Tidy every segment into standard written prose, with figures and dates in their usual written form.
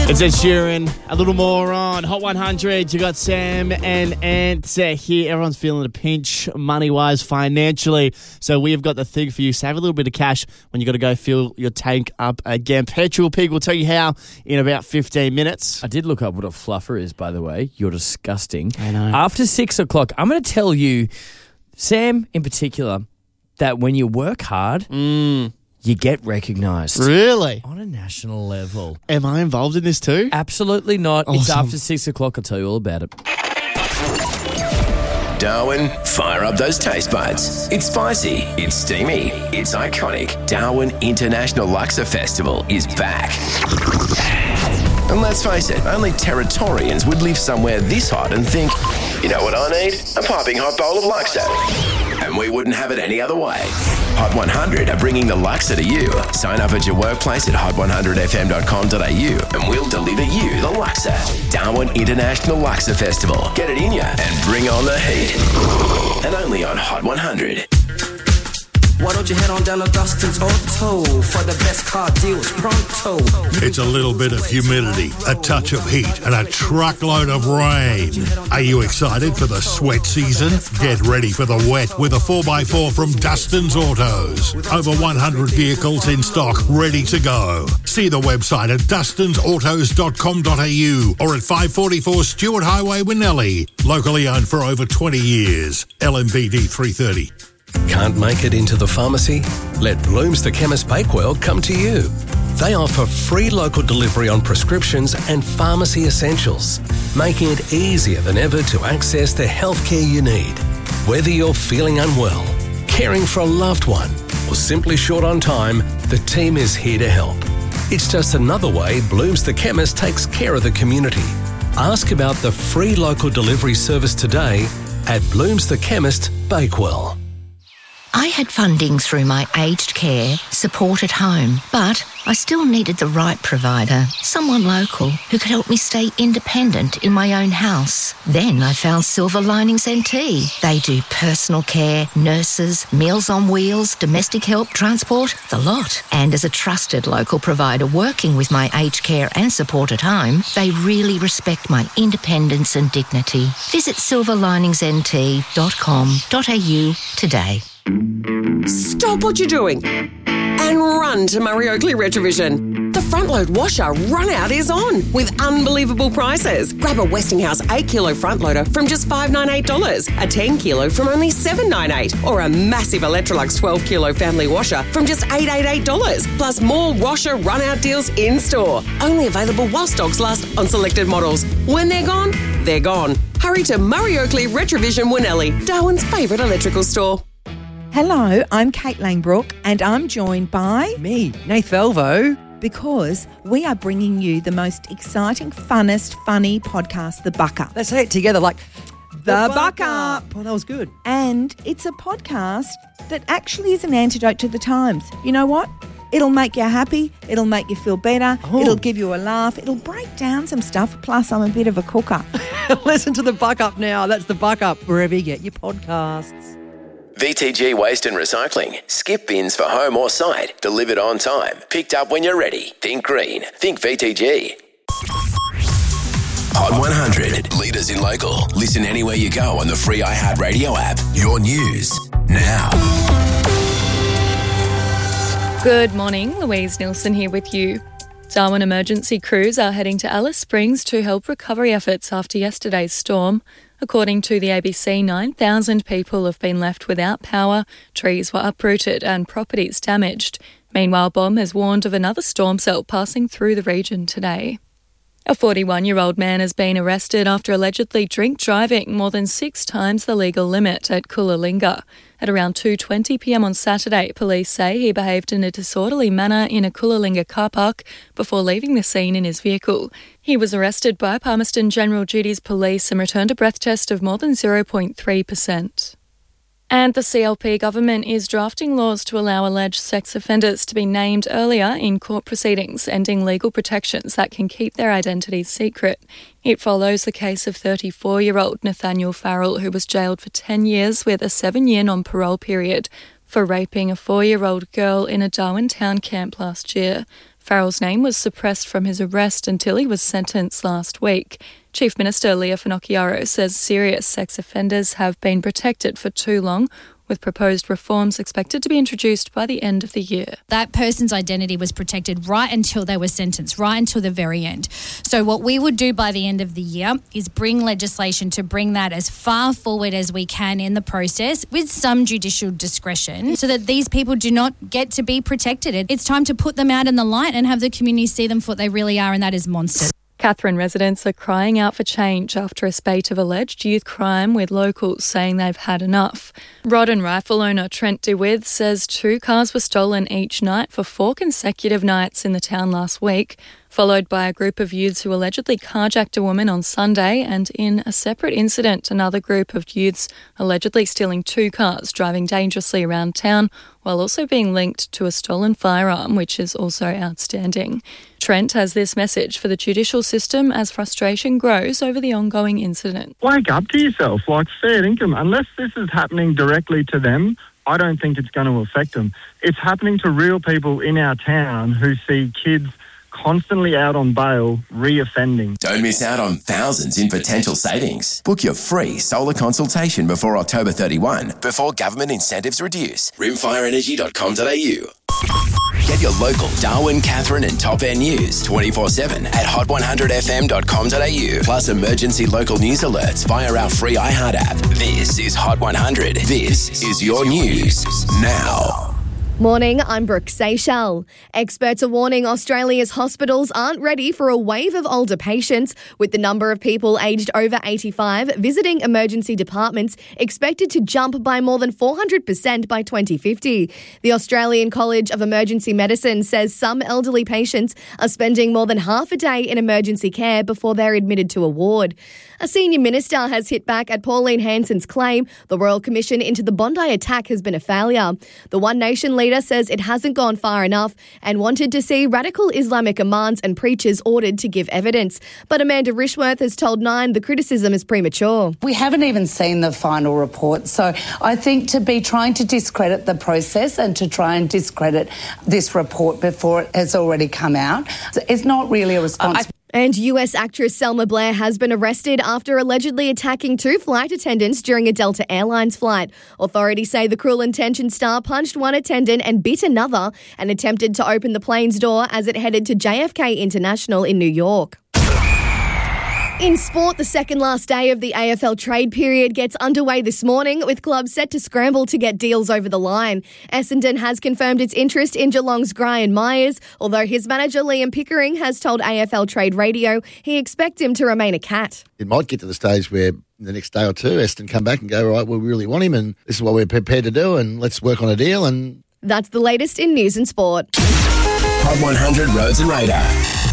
It's Ed Sheeran, a little more on Hot 100. You got Sam and Ant here. Everyone's feeling a pinch money-wise, financially. So we have got the thing for you. Save a little bit of cash when you got to go fill your tank up again. Petrol Pig will tell you how in about 15 minutes. I did look up what a fluffer is, by the way. You're disgusting. I know. After 6 o'clock, I'm going to tell you, Sam in particular, that when you work hard, you get recognised. Really? On a national level. Am I involved in this too? Absolutely not. It's Awesome. after 6 o'clock. I'll tell you all about it. Darwin, fire up those taste buds. It's spicy, it's steamy, it's iconic. Darwin International Luxor Festival is back. And let's face it, only Territorians would live somewhere this hot and think, you know what I need? A piping hot bowl of Luxor. And we wouldn't have it any other way. Hot 100 are bringing the Luxor to you. Sign up at your workplace at hot100fm.com.au and we'll deliver you the Luxor. Darwin International Luxor Festival. Get it in ya and bring on the heat. And only on Hot 100. Why don't you head on down to Dustin's Auto for the best car deals pronto? It's a little bit of humidity, a touch of heat, and a truckload of rain. Are you excited for the sweat season? Get ready for the wet with a 4x4 from Dustin's Autos. Over 100 vehicles in stock, ready to go. See the website at dustinsautos.com.au or at 544 Stewart Highway, Winnellie. Locally owned for over 20 years. LMBD 330. Can't make it into the pharmacy? Let Bloom's the Chemist Bakewell come to you. They offer free local delivery on prescriptions and pharmacy essentials, making it easier than ever to access the healthcare you need. Whether you're feeling unwell, caring for a loved one, or simply short on time, the team is here to help. It's just another way Bloom's the Chemist takes care of the community. Ask about the free local delivery service today at Bloom's the Chemist Bakewell. I had funding through my aged care support at home, but I still needed the right provider, someone local who could help me stay independent in my own house. Then I found Silver Linings NT. They do personal care, nurses, meals on wheels, domestic help, transport, the lot. And as a trusted local provider working with my aged care and support at home, they really respect my independence and dignity. Visit silverliningsnt.com.au today. Stop what you're doing and run to Murray Oakley Retrovision. The front load washer run out is on with unbelievable prices. Grab a Westinghouse 8 kilo front loader from just $598, a 10 kilo from only $798, or a massive Electrolux 12 kilo family washer from just $888. Plus more washer run out deals in store. Only available while stocks last on selected models. When they're gone, they're gone. Hurry to Murray Oakley Retrovision Winnellie, Darwin's favourite electrical store. Hello, I'm Kate Langbrook and I'm joined by... me, Nath Velvo. Because we are bringing you the most exciting, funnest, funny podcast, The Buck Up. Let's say it together like... The Buck Up. Oh, that was good. And it's a podcast that actually is an antidote to the times. You know what? It'll make you happy. It'll make you feel better. Oh. It'll give you a laugh. It'll break down some stuff. Plus, I'm a bit of a cooker. Listen to The Buck Up now. That's The Buck Up, wherever you get your podcasts. VTG Waste and Recycling. Skip bins for home or site. Delivered on time. Picked up when you're ready. Think green. Think VTG. Hot 100. Leaders in local. Listen anywhere you go on the free iHeartRadio app. Your news now. Good morning. Louise Nilsson here with you. Darwin emergency crews are heading to Alice Springs to help recovery efforts after yesterday's storm. According to the ABC, 9,000 people have been left without power, trees were uprooted and properties damaged. Meanwhile, BOM has warned of another storm cell passing through the region today. A 41-year-old man has been arrested after allegedly drink driving more than 6 times the legal limit at Coolangatta. At around 2:20 p.m. on Saturday, police say he behaved in a disorderly manner in a Coolangatta car park before leaving the scene in his vehicle. He was arrested by Palmerston General Duties Police and returned a breath test of more than 0.3%. And the CLP government is drafting laws to allow alleged sex offenders to be named earlier in court proceedings, ending legal protections that can keep their identities secret. It follows the case of 34-year-old Nathaniel Farrell, who was jailed for 10 years with a 7-year non-parole period for raping a 4-year-old girl in a Darwin town camp last year. Farrell's name was suppressed from his arrest until he was sentenced last week. Chief Minister Leah Finocchiaro says serious sex offenders have been protected for too long, with proposed reforms expected to be introduced by the end of the year. That person's identity was protected right until they were sentenced, right until the very end. So what we would do by the end of the year is bring legislation to bring that as far forward as we can in the process with some judicial discretion so that these people do not get to be protected. It's time to put them out in the light and have the community see them for what they really are, and that is monsters. Katherine residents are crying out for change after a spate of alleged youth crime, with locals saying they've had enough. Rod and rifle owner Trent DeWith says 2 cars were stolen each night for 4 consecutive nights in the town last week, followed by a group of youths who allegedly carjacked a woman on Sunday, and in a separate incident, another group of youths allegedly stealing 2 cars, driving dangerously around town, while also being linked to a stolen firearm, which is also outstanding. Trent has this message for the judicial system as frustration grows over the ongoing incident. Wake up to yourself, like fair income. Unless this is happening directly to them, I don't think it's going to affect them. It's happening to real people in our town who see kids constantly out on bail, re-offending. Don't miss out on thousands in potential savings. Book your free solar consultation before October 31, before government incentives reduce. rimfireenergy.com.au. Get your local Darwin, Katherine and Top Air news 24/7 at hot100fm.com.au. Plus emergency local news alerts via our free iHeart app. This is Hot 100. This is your news now. Morning, I'm Brooke Seychelles. Experts are warning Australia's hospitals aren't ready for a wave of older patients, with the number of people aged over 85 visiting emergency departments expected to jump by more than 400% by 2050. The Australian College of Emergency Medicine says some elderly patients are spending more than half a day in emergency care before they're admitted to a ward. A senior minister has hit back at Pauline Hanson's claim the Royal Commission into the Bondi attack has been a failure. The One Nation leader says it hasn't gone far enough and wanted to see radical Islamic imams and preachers ordered to give evidence. But Amanda Rishworth has told Nine the criticism is premature. We haven't even seen the final report, so I think to be trying to discredit the process and to try and discredit this report before it has already come out is not really a response. And US actress Selma Blair has been arrested after allegedly attacking 2 flight attendants during a Delta Airlines flight. Authorities say the Cruel Intentions star punched one attendant and bit another and attempted to open the plane's door as it headed to JFK International in New York. In sport, the second last day of the AFL trade period gets underway this morning, with clubs set to scramble to get deals over the line. Essendon has confirmed its interest in Geelong's Gryan Myers, although his manager Liam Pickering has told AFL Trade Radio he expects him to remain a Cat. It might get to the stage where the next day or two, Essendon come back and go, right, well, we really want him and this is what we're prepared to do and let's work on a deal. And that's the latest in news and sport. Hot 100 Roads and Radar.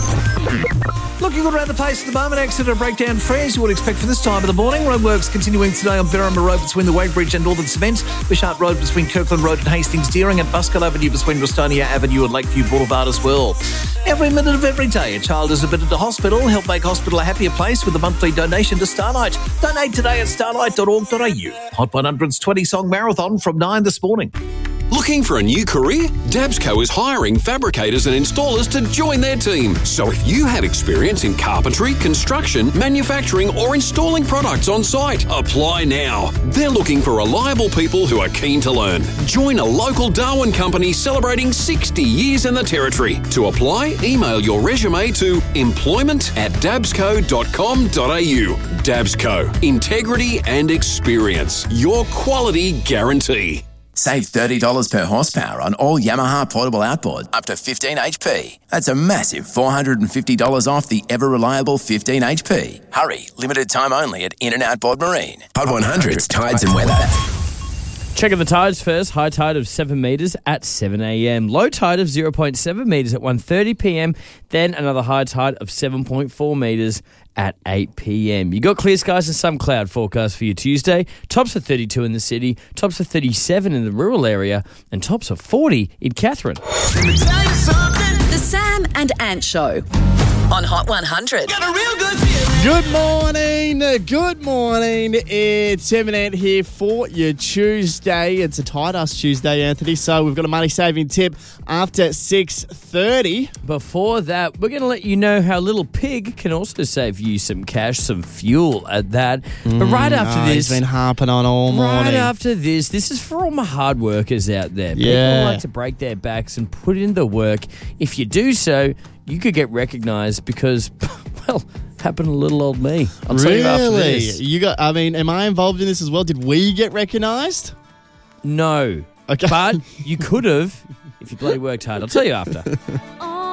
Looking good around the place at the moment. Exeter breakdown free as you would expect for this time of the morning. Roadworks continuing today on Berrima Road between the Weighbridge and Northern Cement, Wishart Road between Kirkland Road and Hastings Deering, and Buskell Avenue between Rostonia Avenue and Lakeview Boulevard as well. Every minute of every day, a child is admitted to hospital. Help make hospital a happier place with a monthly donation to Starlight. Donate today at starlight.org.au. Hot 100's 20-song marathon from 9 this morning. Looking for a new career? Dabsco is hiring fabricators and installers to join their team. So if you had experience in carpentry, construction, manufacturing or installing products on site, apply now. They're looking for reliable people who are keen to learn. Join a local Darwin company celebrating 60 years in the Territory. To apply, email your resume to employment@dabsco.com.au. Dabsco. Integrity and experience. Your quality guarantee. Save $30 per horsepower on all Yamaha portable outboard up to 15 HP. That's a massive $450 off the ever-reliable 15 HP. Hurry, limited time only at In and Outboard Marine. Hot 100's Tides and Weather. Checking the tides first. High tide of 7 metres at 7 a.m. Low tide of 0.7 metres at 1:30 p.m. Then another high tide of 7.4 metres at 8 p.m. You got clear skies and some cloud forecast for you Tuesday. Tops of 32 in the city, tops of 37 in the rural area, and tops of 40 in Katherine. The Sam and Ant Show. on Hot 100. Got a real good feeling. Good morning. Good morning. It's Eminent here for your Tuesday. It's a tight ass Tuesday, Anthony. So we've got a money saving tip after 6:30. Before that, we're going to let you know how Little Pig can also save you some cash, some fuel at that. But right after this, he's been harping on all morning. Right after this is for all my hard workers out there. Yeah. People like to break their backs and put in the work. If you do so, you could get recognised because, well, happened to little old me. I'll tell you after this. Am I involved in this as well? Did we get recognised? No. Okay. But you could have if you bloody worked hard. I'll tell you after.